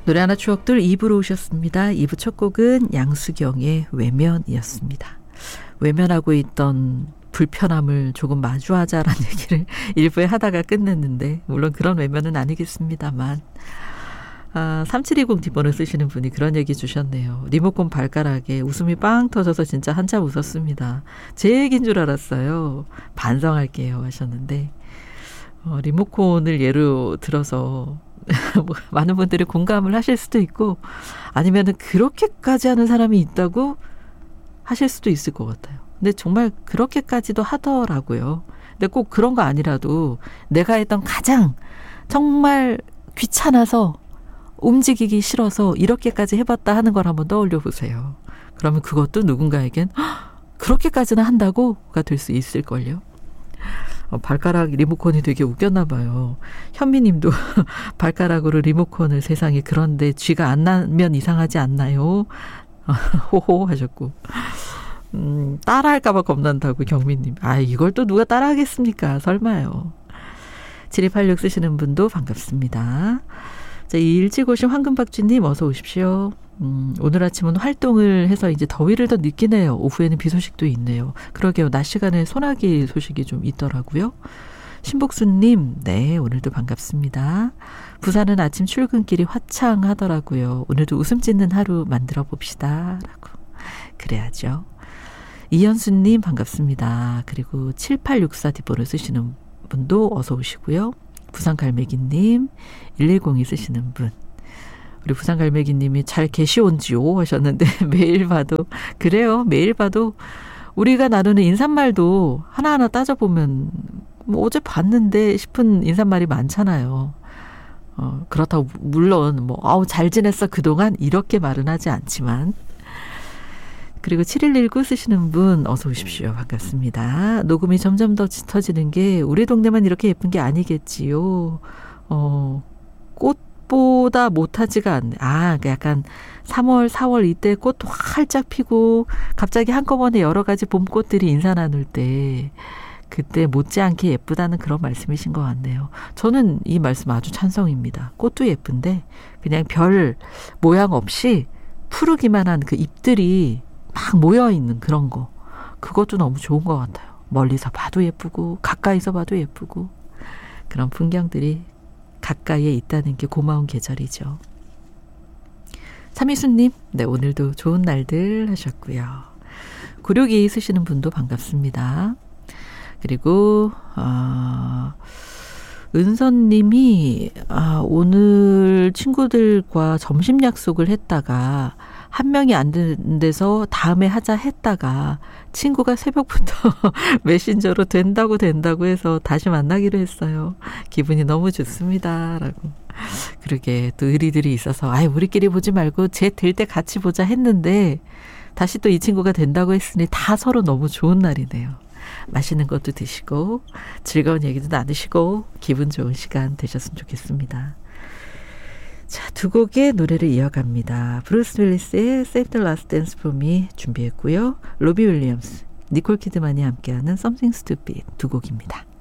노래 하나 추억들 2부로 오셨습니다. 2부 첫 곡은 양수경의 외면이었습니다. 외면하고 있던 불편함을 조금 마주하자라는 얘기를 1부에 하다가 끝냈는데 물론 그런 외면은 아니겠습니다만 3720 뒷번호 쓰시는 분이 그런 얘기 주셨네요. 리모컨 발가락에 웃음이 빵 터져서 진짜 한참 웃었습니다. 제 얘기인 줄 알았어요. 반성할게요 하셨는데 리모컨을 예로 들어서 뭐 많은 분들이 공감을 하실 수도 있고 아니면은 그렇게까지 하는 사람이 있다고 하실 수도 있을 것 같아요. 근데 정말 그렇게까지도 하더라고요. 근데 꼭 그런 거 아니라도 내가 했던 가장 정말 귀찮아서 움직이기 싫어서 이렇게까지 해봤다 하는 걸 한번 떠올려 보세요. 그러면 그것도 누군가에겐 그렇게까지는 한다고가 될 수 있을걸요. 발가락 리모컨이 되게 웃겼나 봐요. 현미님도 발가락으로 리모컨을 세상에 그런데 쥐가 안 나면 이상하지 않나요? 호호 하셨고 따라할까 봐 겁난다고 경미님. 이걸 또 누가 따라하겠습니까? 설마요. 7286 쓰시는 분도 반갑습니다. 자, 이 일찍 오신 황금박쥐님 어서 오십시오. 오늘 아침은 활동을 해서 이제 더위를 더 느끼네요. 오후에는 비 소식도 있네요. 그러게요. 낮 시간에 소나기 소식이 좀 있더라고요. 신복수님, 네, 오늘도 반갑습니다. 부산은 아침 출근길이 화창하더라고요. 오늘도 웃음 짓는 하루 만들어 봅시다. 라고. 그래야죠. 이현수님 반갑습니다. 그리고 7864 뒷번호 쓰시는 분도 어서 오시고요. 부산갈매기님, 1102 쓰시는 분. 우리 부산갈매기님이 잘 계시온지요 하셨는데 매일 봐도 그래요. 매일 봐도 우리가 나누는 인사말도 하나하나 따져보면 뭐 어제 봤는데 싶은 인사말이 많잖아요. 그렇다고 물론 잘 지냈어 그동안 이렇게 말은 하지 않지만 그리고 7119 쓰시는 분 어서 오십시오. 반갑습니다. 녹음이 점점 더 짙어지는 게 우리 동네만 이렇게 예쁜 게 아니겠지요. 꽃보다 못하지가 않네. 약간 3월, 4월 이때 꽃 활짝 피고 갑자기 한꺼번에 여러 가지 봄꽃들이 인사 나눌 때 그때 못지않게 예쁘다는 그런 말씀이신 것 같네요. 저는 이 말씀 아주 찬성입니다. 꽃도 예쁜데 그냥 별 모양 없이 푸르기만 한 그 잎들이 막 모여있는 그런 거. 그것도 너무 좋은 것 같아요. 멀리서 봐도 예쁘고 가까이서 봐도 예쁘고 그런 풍경들이 가까이에 있다는 게 고마운 계절이죠. 삼희수님, 네, 오늘도 좋은 날들 하셨고요. 9622 쓰시는 분도 반갑습니다. 그리고 은선님이 오늘 친구들과 점심 약속을 했다가 한 명이 안 되는 데서 다음에 하자 했다가 친구가 새벽부터 메신저로 된다고 해서 다시 만나기로 했어요. 기분이 너무 좋습니다. 라고. 그러게 또 의리들이 있어서 우리끼리 보지 말고 쟤 될 때 같이 보자 했는데 다시 또 이 친구가 된다고 했으니 다 서로 너무 좋은 날이네요. 맛있는 것도 드시고 즐거운 얘기도 나누시고 기분 좋은 시간 되셨으면 좋겠습니다. 자, 두 곡의 노래를 이어갑니다. 브루스 윌리스의 Save the Last Dance for Me 준비했고요. 로비 윌리엄스, 니콜 키드만이 함께하는 Something Stupid 두 곡입니다.